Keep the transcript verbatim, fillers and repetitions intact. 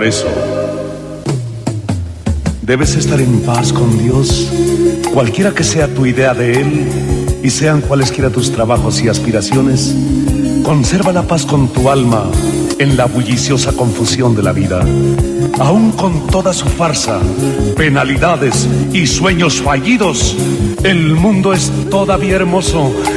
eso, debes estar en paz con Dios, cualquiera que sea tu idea de Él y sean cualesquiera tus trabajos y aspiraciones. Conserva la paz con tu alma en la bulliciosa confusión de la vida. Aún con toda su farsa, penalidades y sueños fallidos, el mundo es todavía hermoso.